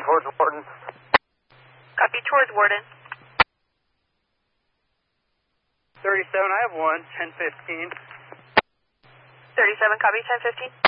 towards Warden. Copy, towards Warden. 37, I have one, 1015. 37, copy, 1015.